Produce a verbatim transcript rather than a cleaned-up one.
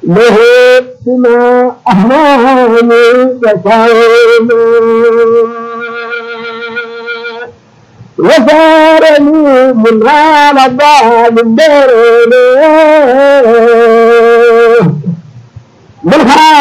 له سما أهوام كسائم وزارني من على بعض الدرب